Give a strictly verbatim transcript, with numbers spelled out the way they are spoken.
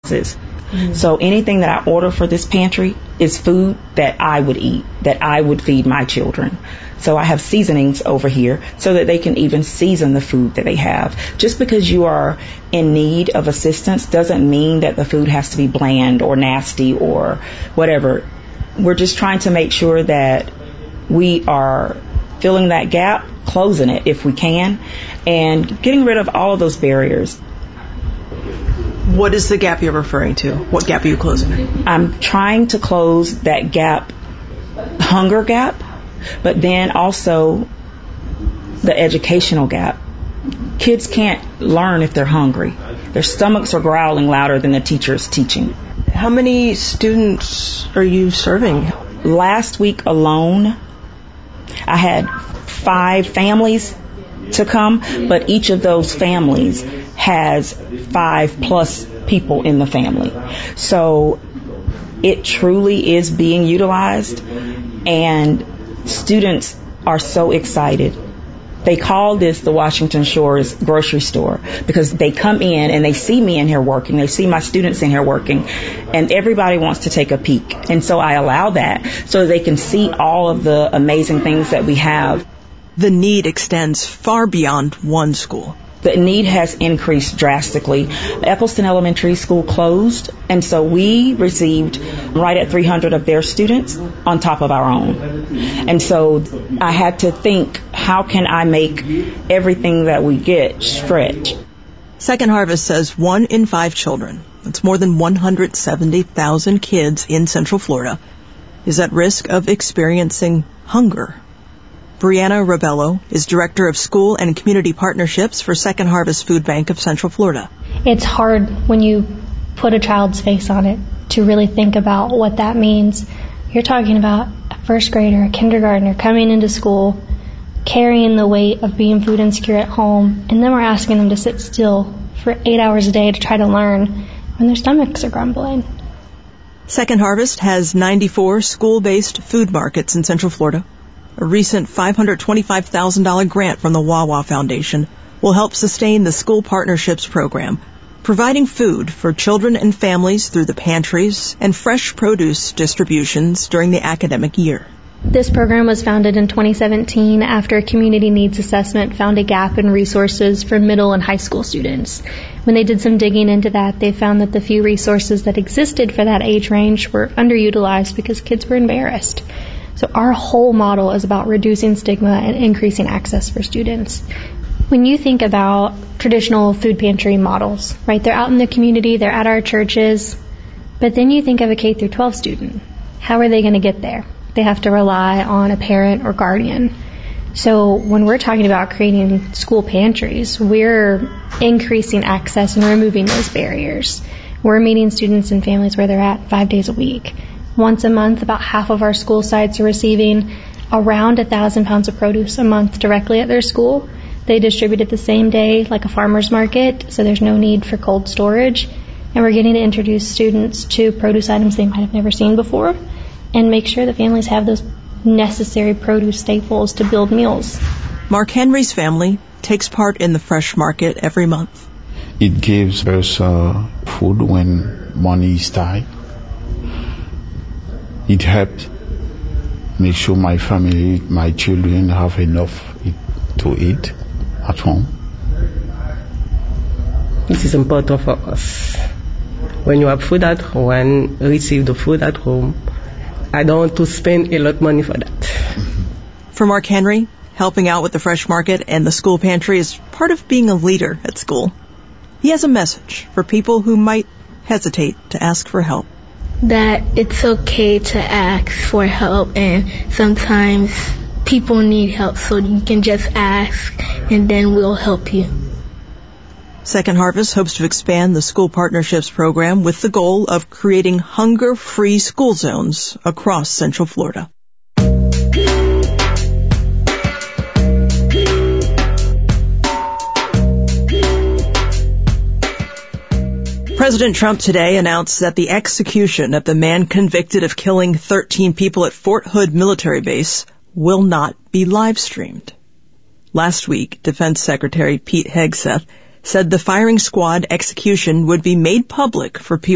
Mm-hmm. So anything that I order for this pantry is food that I would eat, that I would feed my children. So I have seasonings over here so that they can even season the food that they have. Just because you are in need of assistance doesn't mean that the food has to be bland or nasty or whatever. We're just trying to make sure that we are filling that gap, closing it if we can, and getting rid of all of those barriers. What is the gap you're referring to? What gap are you closing? I'm trying to close that gap, hunger gap, but then also the educational gap. Kids can't learn if they're hungry. Their stomachs are growling louder than the teacher's teaching. How many students are you serving? Last week alone, I had five families to come, but each of those families has five plus people in the family. So it truly is being utilized, and students are so excited. They call this the Washington Shores grocery store because they come in and they see me in here working. They see my students in here working, and everybody wants to take a peek. And so I allow that so they can see all of the amazing things that we have. The need extends far beyond one school. The need has increased drastically. Eccleston Elementary School closed, and so we received right at three hundred of their students on top of our own. And so I had to think, how can I make everything that we get stretch? Second Harvest says one in five children, that's more than one hundred seventy thousand kids in Central Florida, is at risk of experiencing hunger. Brianna Robello is Director of School and Community Partnerships for Second Harvest Food Bank of Central Florida. It's hard when you put a child's face on it to really think about what that means. You're talking about a first grader, a kindergartner coming into school, carrying the weight of being food insecure at home, and then we're asking them to sit still for eight hours a day to try to learn when their stomachs are grumbling. Second Harvest has ninety-four school-based food markets in Central Florida. A recent five hundred twenty-five thousand dollars grant from the Wawa Foundation will help sustain the School Partnerships program, providing food for children and families through the pantries and fresh produce distributions during the academic year. This program was founded in twenty seventeen after a community needs assessment found a gap in resources for middle and high school students. When they did some digging into that, they found that the few resources that existed for that age range were underutilized because kids were embarrassed. So our whole model is about reducing stigma and increasing access for students. When you think about traditional food pantry models, right, they're out in the community, they're at our churches, but then you think of a K through twelve student. How are they going to get there? They have to rely on a parent or guardian. So when we're talking about creating school pantries, we're increasing access and removing those barriers. We're meeting students and families where they're at five days a week. Once a month, about half of our school sites are receiving around one thousand pounds of produce a month directly at their school. They distribute it the same day like a farmer's market, so there's no need for cold storage. And we're getting to introduce students to produce items they might have never seen before and make sure that families have those necessary produce staples to build meals. Mark Henry's family takes part in the fresh market every month. It gives us uh, food when money is tight. It helped make sure my family, my children have enough to eat at home. This is important for us. When you have food at home and receive the food at home, I don't want to spend a lot of money for that. For Mark Henry, helping out with the fresh market and the school pantry is part of being a leader at school. He has a message for people who might hesitate to ask for help. That it's okay to ask for help, and sometimes people need help, so you can just ask and then we'll help you. Second Harvest hopes to expand the School Partnerships program with the goal of creating hunger-free school zones across Central Florida. President Trump today announced that the execution of the man convicted of killing thirteen people at Fort Hood Military Base will not be live-streamed. Last week, Defense Secretary Pete Hegseth said the firing squad execution would be made public for people